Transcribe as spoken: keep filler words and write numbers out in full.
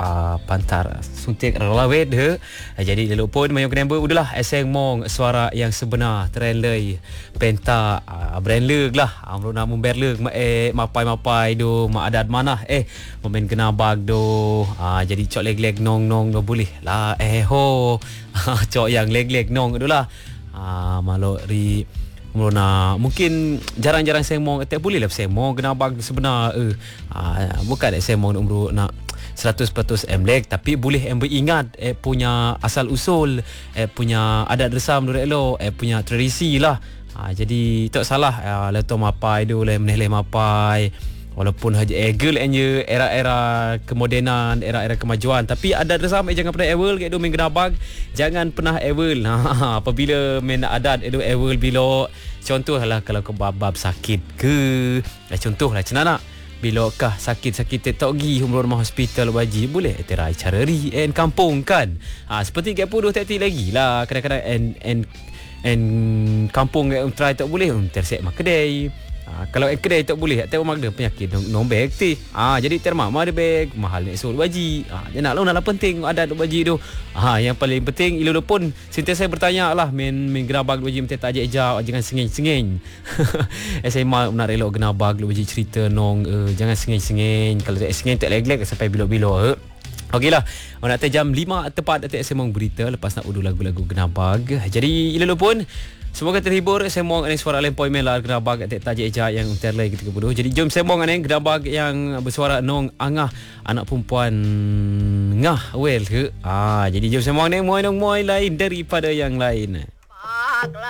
uh, pantar suntik relawet he. Uh, jadi lalu pun mayong kenemba udahlah eseng mong suara yang sebenar trailer penta uh, brand leg lah. Amro uh, namun berleg eh mapai-mapai do mak adat mana eh momen kena bag do. Uh, jadi cok leg-leg nong-nong do boleh lah eh ho. Cok yang leg-leg nong itulah. Ah uh, malo ri Mula mungkin jarang-jarang semong tak boleh lah semong kena bag sebenar eh uh, bukan semong umur nak seratus peratus emlek tapi boleh em beringat eh punya asal usul eh punya adat resam dulu elo eh punya tradisi lah. Uh, jadi tak salah uh, leto mapai tu le meneh le mapai walaupun haja egel enye era-era kemodenan, era-era kemajuan tapi adat resam eh jangan pernah ewel ke do main genabag, jangan pernah ewel. Ha apabila main adat itu ewel bila contohlah kalau ke bab sakit ke eh, contohlah cenana bila kah sakit-sakit tak gi umur rumah hospital baji boleh terai cara ri en kampung kan. Ha seperti ke puluh tak lagi lah kadang-kadang en en en kampung um, try tak boleh um, tersek mak kedai. Ha, kalau kedai tak boleh tak mak dia penyakit nombek ti. Ah ha, jadi termama dia beg mahal nak sul baji. Ah ha, nak lah penting ada tu baji tu. Ah ha, yang paling penting ilu pun sentiasa bertanya lah main main genabag baji mesti tak ajak jangan sengeng-sengeng. S M A nak relok genabag baji cerita nong uh, jangan sengeng-sengeng kalau tak sengeng tak leg-leg sampai bilo-bilo. Uh. Okeylah, nak te jam lima tepat atik semong berita lepas nak udu lagu-lagu genabag. Jadi ilu pun semoga terhibur semong ane suara lempoi melar genabag atik tajuk eja yang terlai ketika bodoh. Jadi jom semong ane genabag yang bersuara nong angah anak perempuan ngah well ke. Ah jadi jom semong ane moy nong moy lain daripada yang lain.